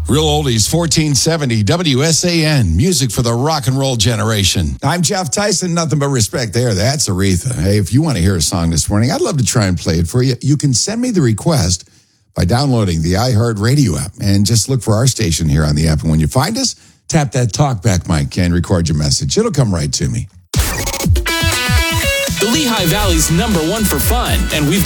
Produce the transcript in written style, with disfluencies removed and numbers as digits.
Real Oldies 1470 WSAN, music for the rock and roll generation. I'm Jeff Tyson, nothing but respect there. That's Aretha. Hey, if you want to hear a song this morning, I'd love to try and play it for you. You can send me the request by downloading the iHeartRadio app and just look for our station here on the app. And when you find us, tap that talkback mic and record your message. It'll come right to me. The Lehigh Valley's #1 for fun, and we've